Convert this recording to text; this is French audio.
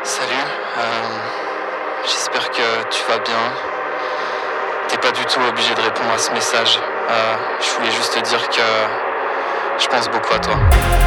Salut, j'espère que tu vas bien. T'es pas du tout obligé de répondre à ce message. Je voulais juste te dire que je pense beaucoup à toi.